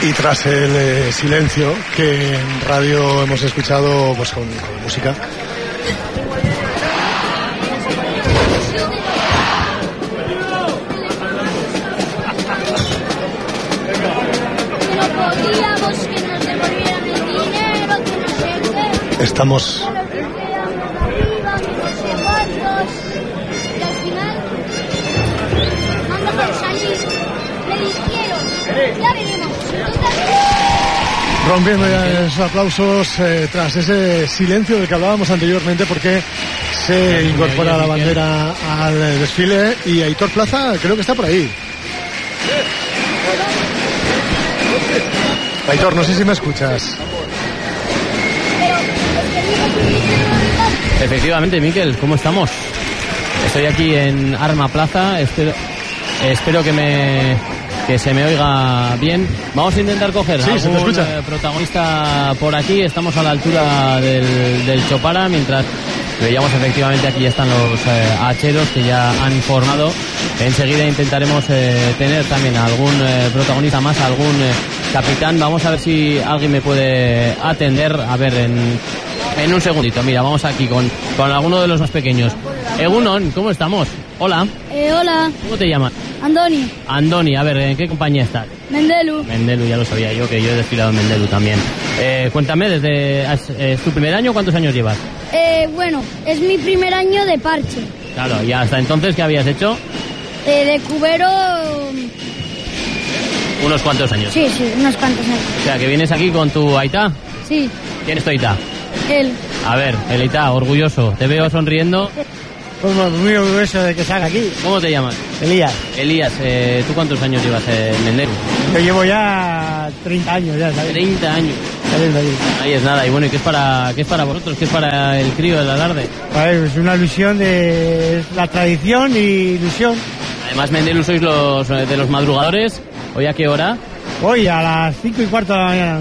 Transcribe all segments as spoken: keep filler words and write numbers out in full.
Y tras el eh, silencio que en radio hemos escuchado pues con, con música, estamos rompiendo ya esos aplausos eh, tras ese silencio del que hablábamos anteriormente, porque se incorpora la bandera al desfile y Aitor Plaza creo que está por ahí. Aitor, no sé si me escuchas. Efectivamente, Miquel, ¿cómo estamos? Estoy aquí en Arma Plaza, espero, espero que me que se me oiga bien. Vamos a intentar coger sí, algún eh, protagonista por aquí. Estamos a la altura del, del Chopara, mientras veíamos efectivamente aquí ya están los eh, hacheros que ya han formado. Enseguida intentaremos eh, tener también algún eh, protagonista más, algún eh, capitán. Vamos a ver si alguien me puede atender. A ver, en, en un segundito. Mira, vamos aquí con, con alguno de los más pequeños. Egunon, ¿cómo estamos? Hola. Eh, hola. ¿Cómo te llamas? Andoni. Andoni, a ver, ¿en qué compañía estás? Mendelu. Mendelu, ya lo sabía yo, que yo he desfilado en Mendelu también. Eh, cuéntame, desde ¿es tu primer año? ¿Cuántos años llevas? Eh, bueno, es mi primer año de parche. Claro, y hasta entonces, ¿qué habías hecho? Eh, de cubero... Unos cuantos años. Sí, sí, unos cuantos años. O sea, que vienes aquí con tu Aitá. Sí. ¿Quién es tu Aitá? Él. A ver, el Aitá, orgulloso. Te veo sonriendo. Pues muy orgulloso de que salga aquí. ¿Cómo te llamas? Elías. Elías, eh, ¿tú cuántos años llevas en Mendelu? Yo llevo ya treinta años, ya sabes. treinta años. Ahí. Ahí es nada. Y bueno, ¿y qué es para, qué es para vosotros? ¿Qué es para el crío del alarde? A ver, es una ilusión de la tradición y ilusión. Además, Mendelu sois los de los madrugadores. ¿Hoy a qué hora? Hoy a las cinco y cuarto de la mañana.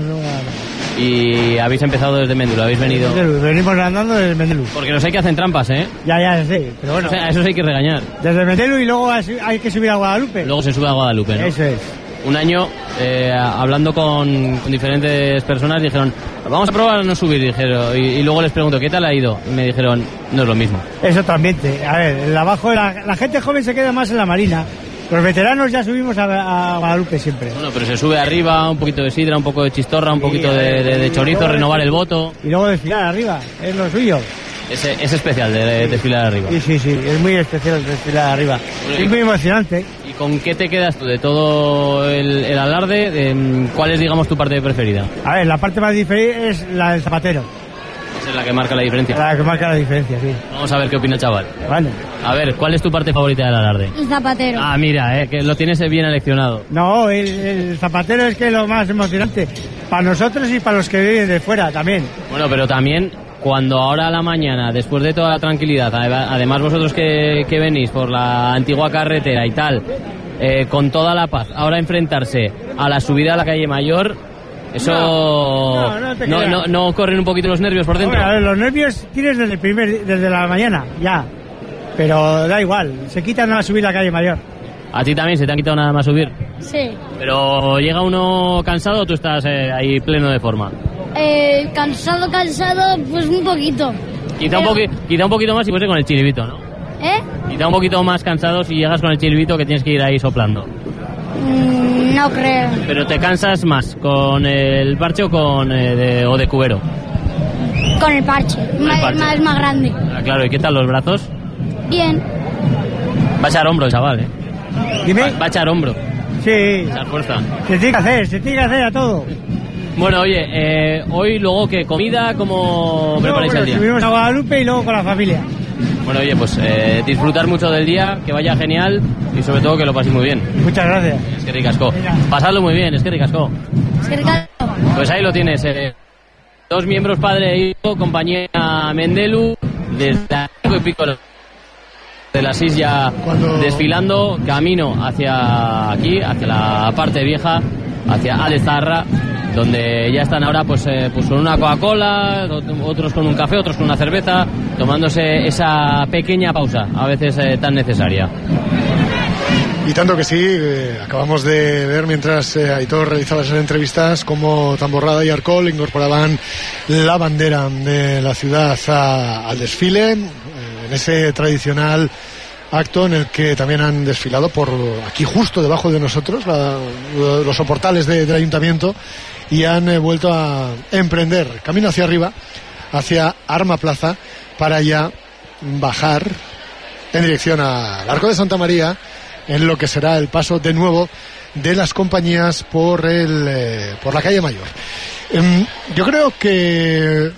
Y habéis empezado desde Mendelu, habéis venido... Mendelu, venimos andando desde Mendelu. Porque los hay que hacen trampas, ¿eh? Ya, ya, sí, pero bueno. O sea, a esos hay que regañar. Desde Mendelu y luego hay que subir a Guadalupe. Luego se sube a Guadalupe, ¿no? Eso es. Un año, eh, hablando con, con diferentes personas, dijeron, vamos a probar a no subir, dijeron. Y, y luego les pregunto, ¿qué tal ha ido? Y me dijeron, no es lo mismo. Es otro ambiente. A ver, el abajo, la, la gente joven se queda más en la marina. Los veteranos ya subimos a, a Guadalupe siempre. Bueno, pero se sube arriba, un poquito de sidra, un poco de chistorra, un sí, poquito de, de, de chorizo, renovar el voto. Y luego desfilar arriba, es lo suyo. Es, es especial de, de desfilar arriba. Sí, sí, sí, es muy especial desfilar arriba. Bueno, es muy emocionante. ¿Y con qué te quedas tú de todo el, el alarde? De, ¿cuál es, digamos, tu parte preferida? A ver, la parte más diferente es la del zapatero. Esa es la que marca la diferencia. La que marca la diferencia, sí. Vamos a ver qué opina el chaval. Vale. A ver, ¿cuál es tu parte favorita del alarde? El zapatero. Ah, mira, eh, que lo tienes bien eleccionado. No, el, el zapatero es que es lo más emocionante. Para nosotros y para los que viven de fuera también. Bueno, pero también cuando ahora a la mañana, después de toda la tranquilidad, además vosotros que, que venís por la antigua carretera y tal, eh, con toda la paz, ahora enfrentarse a la subida a la calle Mayor... Eso no, no, no, no, no, no corren un poquito los nervios por dentro. Bueno, a ver, los nervios tienes desde el primer, desde la mañana, ya. Pero da igual, se quitan a subir la calle Mayor. ¿A ti también se te han quitado nada más subir? Sí. Pero llega uno cansado o tú estás eh, ahí pleno de forma. Eh, cansado, cansado, pues un poquito. Quizá, Pero... un poqui, quizá un poquito más si fuese con el chiribito, ¿no? ¿Eh? Quizá un poquito más cansado si llegas con el chiribito que tienes que ir ahí soplando. Mm, no creo. ¿Pero te cansas más con el parche o con eh, de, o de cubero? Con el parche, Con el parche. Más, más grande. Ah, claro, ¿y qué tal los brazos? Bien. Va a echar hombro el chaval, ¿eh? Dime. Va, va a echar hombro. Sí. Echar fuerza. Se tiene que hacer, se tiene que hacer a todo. Bueno, oye, eh, hoy luego qué comida, ¿cómo preparáis bueno, el día? Subimos a Guadalupe y luego con la familia. Bueno, oye, pues eh, disfrutar mucho del día, que vaya genial y sobre todo que lo paséis muy bien. Muchas gracias. Es que ricasco. Pasadlo muy bien, es que ricasco. Es que ricasco. Pues ahí lo tienes. Eh, dos miembros, padre e hijo, compañía Mendelu, desde las cinco y pico de las seis ya Cuando... desfilando, camino hacia aquí, hacia la parte vieja, hacia Alezarra, donde ya están ahora pues, eh, pues con una Coca-Cola, otros con un café, otros con una cerveza, tomándose esa pequeña pausa, a veces eh, tan necesaria. Y tanto que sí, eh, acabamos de ver mientras eh, Aitor realizaba esas entrevistas como Tamborrada y Arcol incorporaban la bandera de la ciudad a, al desfile, eh, en ese tradicional acto en el que también han desfilado por aquí justo debajo de nosotros, la, los soportales de, del ayuntamiento, y han eh, vuelto a emprender camino hacia arriba, hacia Arma Plaza, para ya bajar en dirección al Arco de Santa María, en lo que será el paso de nuevo de las compañías por el eh, por la calle Mayor. Eh, yo creo que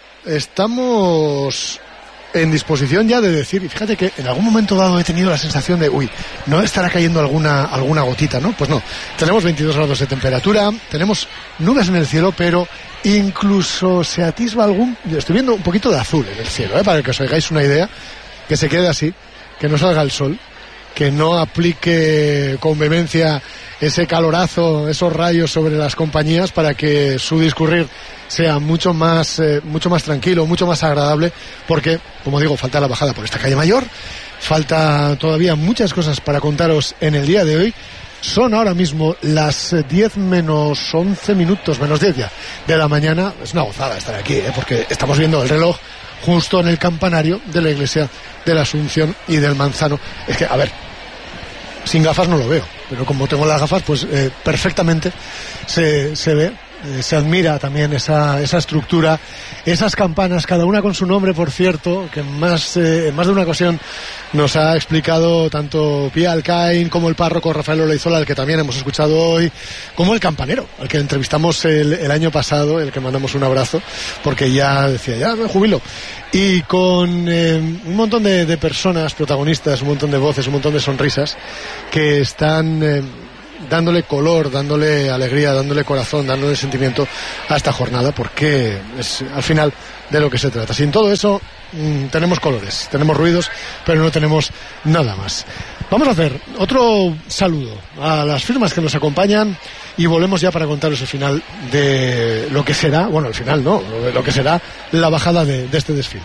estamos en disposición ya de decir, y fíjate que en algún momento dado he tenido la sensación de, uy, no estará cayendo alguna alguna gotita, ¿no? Pues no, tenemos veintidós grados de temperatura, tenemos nubes en el cielo, pero incluso se atisba algún, yo estoy viendo un poquito de azul en el cielo, ¿eh? Para que os hagáis una idea, que se quede así, que no salga el sol, que no aplique con vehemencia ese calorazo, esos rayos sobre las compañías, para que su discurrir sea mucho más eh, mucho más tranquilo, mucho más agradable, porque, como digo, falta la bajada por esta calle Mayor, falta todavía muchas cosas para contaros en el día de hoy. Son ahora mismo las diez menos once minutos, menos diez ya, de la mañana. Es una gozada estar aquí, ¿eh? Porque estamos viendo el reloj justo en el campanario de la iglesia de la Asunción y del Manzano. Es que, a ver, sin gafas no lo veo, pero como tengo las gafas, pues eh, perfectamente se, se ve, eh, se admira también esa, esa estructura, esas campanas, cada una con su nombre, por cierto, que en más, eh, en más de una ocasión nos ha explicado tanto Pía Alcaín como el párroco Rafael Olaizola, al que también hemos escuchado hoy, como el campanero, al que entrevistamos el, el año pasado, el que mandamos un abrazo, porque ya decía, ya me jubilo. Y con eh, un montón de, de personas protagonistas, un montón de voces, un montón de sonrisas, que están eh, dándole color, dándole alegría, dándole corazón, dándole sentimiento a esta jornada, porque es al final de lo que se trata. Sin todo eso, mmm, tenemos colores, tenemos ruidos, pero no tenemos nada más. Vamos a hacer otro saludo a las firmas que nos acompañan y volvemos ya para contaros el final de lo que será, bueno, el final no, lo que será la bajada de, de este desfile.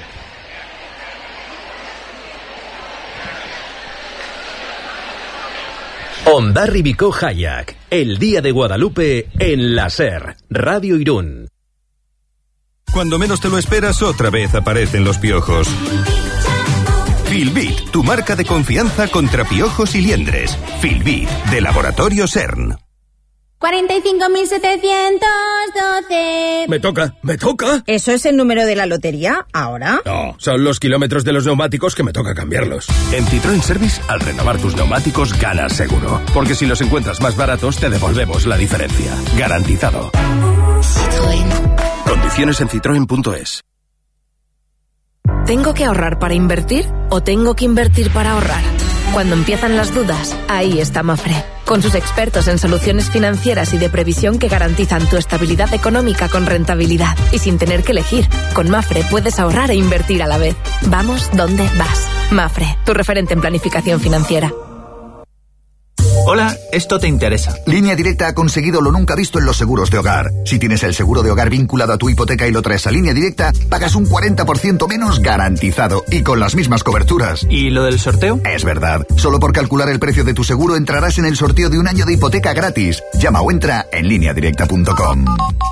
Ondarri Bicó Hayak, el Día de Guadalupe en la SER, Radio Irún. Cuando menos te lo esperas, otra vez aparecen los piojos. Filbit, tu marca de confianza contra piojos y liendres. Filbit, de Laboratorio CERN. cuarenta y cinco mil setecientos doce. Me toca, me toca. ¿Eso es el número de la lotería ahora? No, son los kilómetros de los neumáticos que me toca cambiarlos. En Citroën Service, al renovar tus neumáticos, ganas seguro. Porque si los encuentras más baratos, te devolvemos la diferencia. Garantizado. Citroën. Condiciones en citroen punto es. ¿Tengo que ahorrar para invertir o tengo que invertir para ahorrar? Cuando empiezan las dudas, ahí está Mafre, con sus expertos en soluciones financieras y de previsión que garantizan tu estabilidad económica con rentabilidad y sin tener que elegir. Con Mafre puedes ahorrar e invertir a la vez. Vamos donde vas. Mafre, tu referente en planificación financiera. Hola, esto te interesa. Línea Directa ha conseguido lo nunca visto en los seguros de hogar. Si tienes el seguro de hogar vinculado a tu hipoteca y lo traes a Línea Directa, pagas un cuarenta por ciento menos garantizado y con las mismas coberturas. ¿Y lo del sorteo? Es verdad. Solo por calcular el precio de tu seguro entrarás en el sorteo de un año de hipoteca gratis. Llama o entra en línea directa punto com.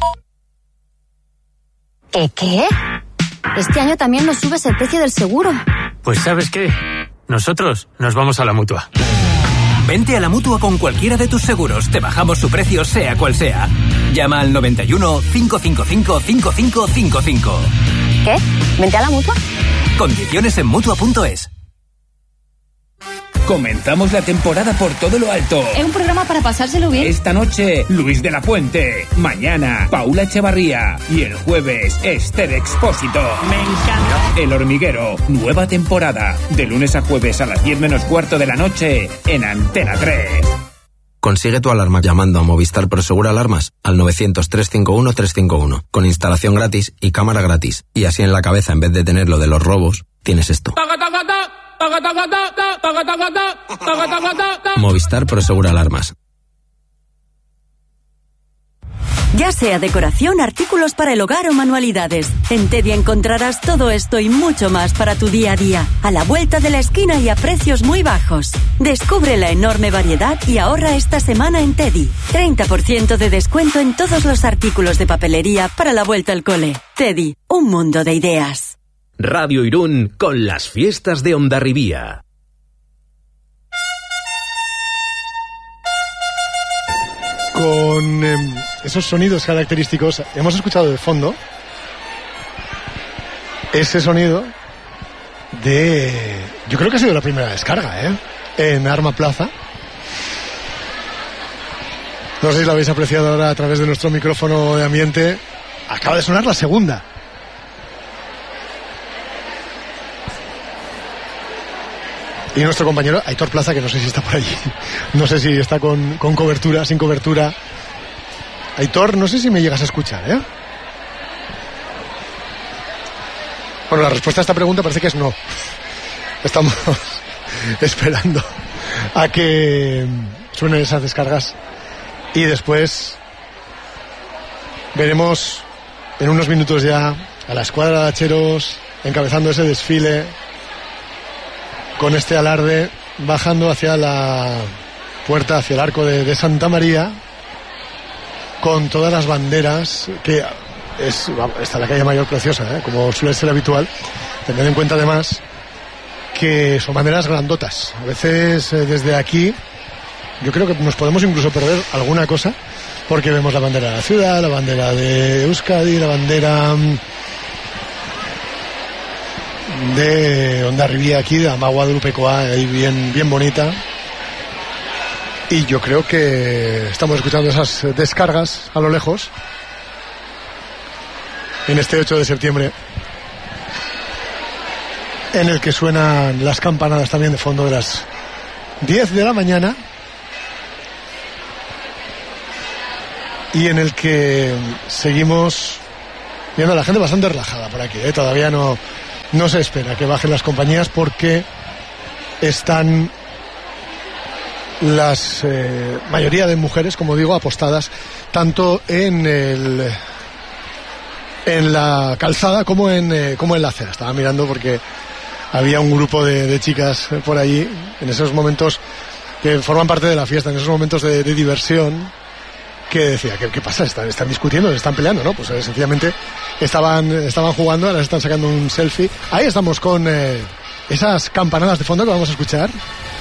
¿Qué qué? Este año también nos subes el precio del seguro. Pues ¿sabes qué? Nosotros nos vamos a la Mutua. Vente a la Mutua con cualquiera de tus seguros. Te bajamos su precio sea cual sea. Llama al noventa y uno, cinco cinco cinco, cinco cinco cinco cinco. ¿Qué? ¿Vente a la Mutua? Condiciones en Mutua punto es. Comenzamos la temporada por todo lo alto. Es un programa para pasárselo bien. Esta noche, Luis de la Fuente. Mañana, Paula Echevarría. Y el jueves, Esther Expósito. Me encanta. El Hormiguero. Nueva temporada. De lunes a jueves a las diez menos cuarto de la noche en Antena tres. Consigue tu alarma llamando a Movistar Prosegur Alarmas al novecientos, trescientos cincuenta y uno, trescientos cincuenta y uno. Con instalación gratis y cámara gratis. Y así en la cabeza, en vez de tener lo de los robos, tienes esto. Movistar Prosegur Alarmas. Ya sea decoración, artículos para el hogar o manualidades, en Teddy encontrarás todo esto y mucho más para tu día a día, a la vuelta de la esquina y a precios muy bajos. Descubre la enorme variedad y ahorra esta semana en Teddy. treinta por ciento de descuento en todos los artículos de papelería para la vuelta al cole. Teddy, un mundo de ideas. Radio Irún con las fiestas de Hondarribía. Con eh, esos sonidos característicos, hemos escuchado de fondo ese sonido de... Yo creo que ha sido la primera descarga, ¿eh? En Arma Plaza. No sé si lo habéis apreciado ahora a través de nuestro micrófono de ambiente. Acaba de sonar la segunda. Y nuestro compañero Aitor Plaza, que no sé si está por allí, no sé si está con, con cobertura, sin cobertura. Aitor, no sé si me llegas a escuchar, ¿eh? Bueno, la respuesta a esta pregunta parece que es no. Estamos esperando a que suenen esas descargas y después veremos en unos minutos ya a la escuadra de hacheros encabezando ese desfile con este alarde, bajando hacia la puerta, hacia el arco de, de Santa María, con todas las banderas, que es, está la calle Mayor preciosa, ¿eh? Como suele ser habitual, tened en cuenta además que son banderas grandotas. A veces eh, desde aquí yo creo que nos podemos incluso perder alguna cosa, porque vemos la bandera de la ciudad, la bandera de Euskadi, la bandera de Hondarribía aquí, de Ama Guadalupekoa, ahí bien, bien bonita. Y yo creo que estamos escuchando esas descargas a lo lejos en este ocho de septiembre, en el que suenan las campanadas también de fondo de las diez de la mañana, y en el que seguimos viendo a la gente bastante relajada por aquí, ¿eh? Todavía no No se espera que bajen las compañías porque están las eh, mayoría de mujeres, como digo, apostadas tanto en el en la calzada como en eh, como en la acera. Estaba mirando porque había un grupo de, de chicas por allí en esos momentos que forman parte de la fiesta, en esos momentos de, de diversión, que decía, ¿qué, qué pasa? ¿Están, están discutiendo? ¿Están peleando? ¿No? Pues eh, sencillamente estaban, estaban jugando, ahora están sacando un selfie. Ahí estamos con eh, esas campanadas de fondo que vamos a escuchar.